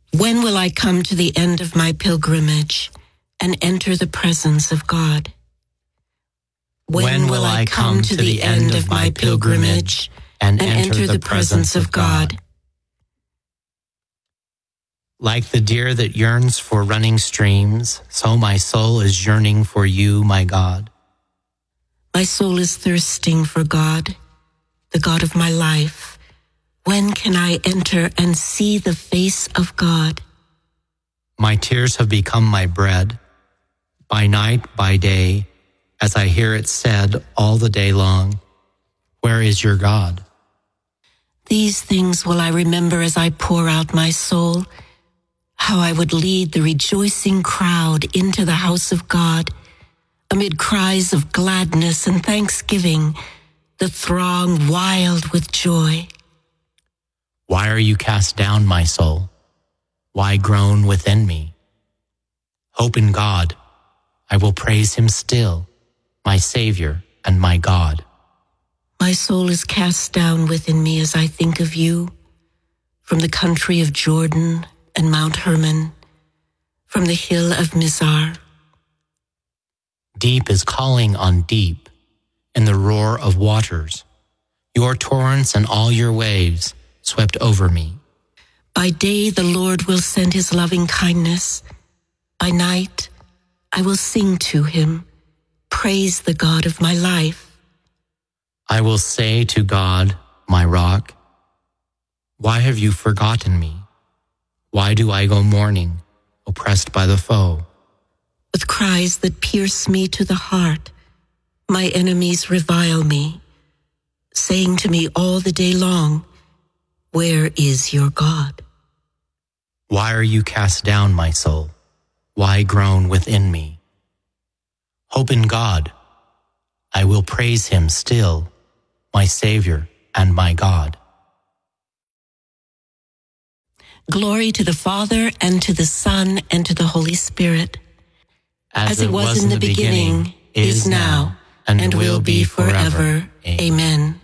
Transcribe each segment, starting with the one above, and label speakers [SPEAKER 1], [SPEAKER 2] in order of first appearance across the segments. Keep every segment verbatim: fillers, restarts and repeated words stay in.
[SPEAKER 1] When will I come to the end of my pilgrimage and enter the presence of God? When, when will I come to the end of my pilgrimage and, and enter the presence of God?
[SPEAKER 2] Like the deer that yearns for running streams, so my soul is yearning for you, my God.
[SPEAKER 1] My soul is thirsting for God, the God of my life. When can I enter and see the face of God?
[SPEAKER 2] My tears have become my bread, by night, by day, as I hear it said all the day long, where is your God?
[SPEAKER 1] These things will I remember as I pour out my soul, how I would lead the rejoicing crowd into the house of God, amid cries of gladness and thanksgiving, the throng wild with joy.
[SPEAKER 2] Why are you cast down, my soul? Why groan within me? Hope in God. I will praise him still, my Savior and my God.
[SPEAKER 1] My soul is cast down within me as I think of you, from the country of Jordan and Mount Hermon, from the hill of Mizar.
[SPEAKER 2] Deep is calling on deep in the roar of waters. Your torrents and all your waves swept over me.
[SPEAKER 1] By day the Lord will send his loving kindness. By night I will sing to him, praise the God of my life.
[SPEAKER 2] I will say to God, my rock, why have you forgotten me? Why do I go mourning, oppressed by the foe?
[SPEAKER 1] With cries that pierce me to the heart, my enemies revile me, saying to me all the day long, where is your God?
[SPEAKER 2] Why are you cast down, my soul? Why groan within me? Hope in God. I will praise him still, my Savior and my God.
[SPEAKER 1] Glory to the Father, and to the Son, and to the Holy Spirit.
[SPEAKER 2] As,
[SPEAKER 1] As it was, was in the beginning, beginning is now, and, and will be forever. Amen.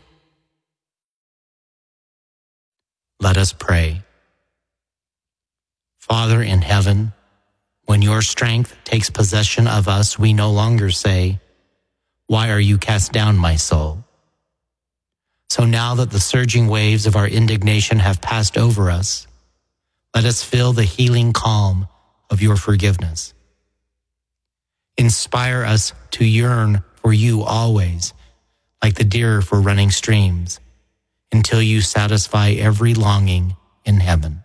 [SPEAKER 2] Let us pray. Father in heaven, when your strength takes possession of us, we no longer say, why are you cast down, my soul? So now that the surging waves of our indignation have passed over us, let us feel the healing calm of your forgiveness. Inspire us to yearn for you always, like the deer for running streams, until you satisfy every longing in heaven.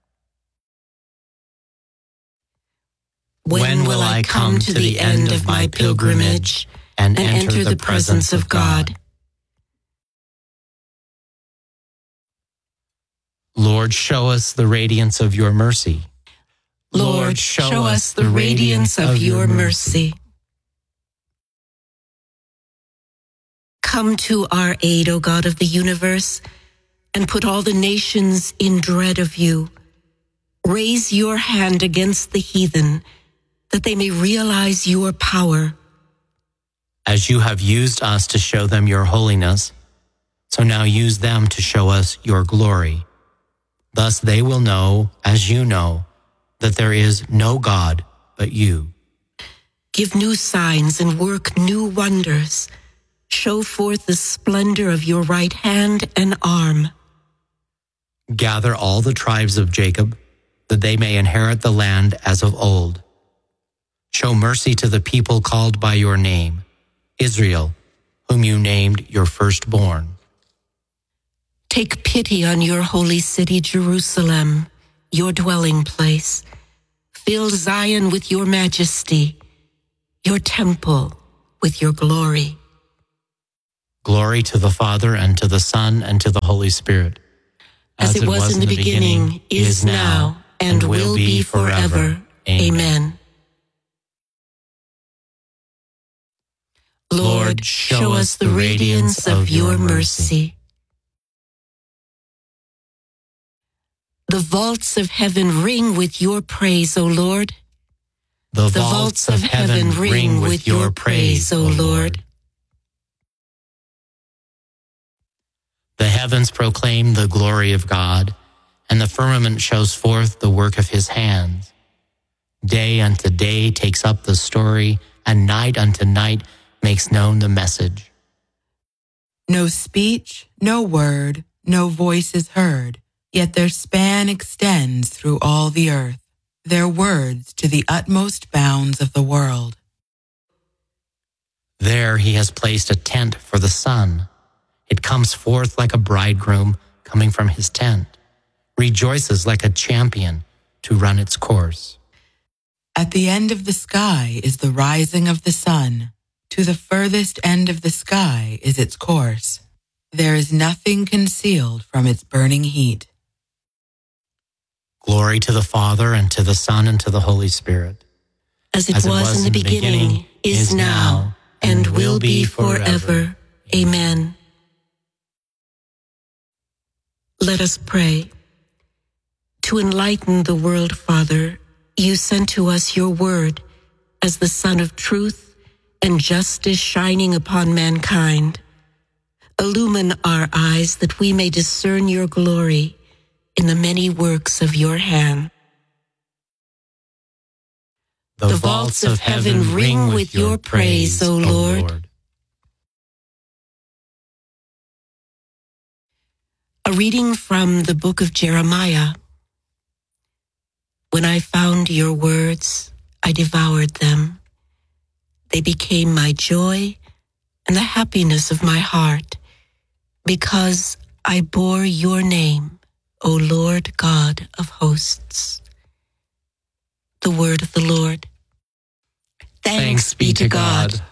[SPEAKER 1] When will I come to the end of my pilgrimage and enter the presence of God?
[SPEAKER 2] Lord, show us the radiance of your mercy.
[SPEAKER 1] Lord, show us the radiance of your mercy. Come to our aid, O God of the universe, and put all the nations in dread of you. Raise your hand against the heathen, that they may realize your power.
[SPEAKER 2] As you have used us to show them your holiness, so now use them to show us your glory. Thus they will know, as you know, that there is no God but you.
[SPEAKER 1] Give new signs and work new wonders. Show forth the splendor of your right hand and arm.
[SPEAKER 2] Gather all the tribes of Jacob, that they may inherit the land as of old. Show mercy to the people called by your name, Israel, whom you named your firstborn.
[SPEAKER 1] Take pity on your holy city, Jerusalem, your dwelling place. Fill Zion with your majesty, your temple with your glory.
[SPEAKER 2] Glory to the Father, and to the Son, and to the Holy Spirit.
[SPEAKER 1] As, As it was, was in the beginning, beginning is now, and, and will be forever. Amen. Lord, show us the radiance of your mercy. The vaults of heaven ring with your praise, O Lord.
[SPEAKER 2] The vaults of heaven ring with your praise, O Lord. The heavens proclaim the glory of God, and the firmament shows forth the work of his hands. Day unto day takes up the story, and night unto night makes known the message.
[SPEAKER 3] No speech, no word, no voice is heard, yet their span extends through all the earth, their words to the utmost bounds of the world.
[SPEAKER 2] There he has placed a tent for the sun. It comes forth like a bridegroom coming from his tent, rejoices like a champion to run its course.
[SPEAKER 3] At the end of the sky is the rising of the sun. To the furthest end of the sky is its course. There is nothing concealed from its burning heat.
[SPEAKER 2] Glory to the Father, and to the Son, and to the Holy Spirit.
[SPEAKER 1] As it, As it was, was in the beginning, beginning is now, and will be forever. Amen. Let us pray. To enlighten the world, Father, you sent to us your word as the sun of truth and justice shining upon mankind. Illumine our eyes that we may discern your glory in the many works of your hand.
[SPEAKER 2] The, the vaults of heaven ring with your praise, O Lord. Lord.
[SPEAKER 1] A reading from the book of Jeremiah. When I found your words, I devoured them. They became my joy and the happiness of my heart, because I bore your name, O Lord God of hosts. The word of the Lord.
[SPEAKER 2] Thanks, Thanks be to God. God.